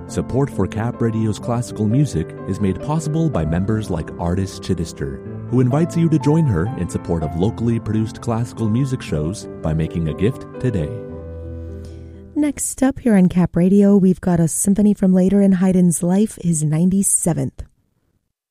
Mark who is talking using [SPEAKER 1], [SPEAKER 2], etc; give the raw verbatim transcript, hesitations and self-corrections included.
[SPEAKER 1] Support for Cap Radio's classical music is made possible by members like Artis Chittister, who invites you to join her in support of locally produced classical music shows by making a gift today.
[SPEAKER 2] Next up here on Cap Radio, we've got a symphony from later in Haydn's life, his ninety-seventh.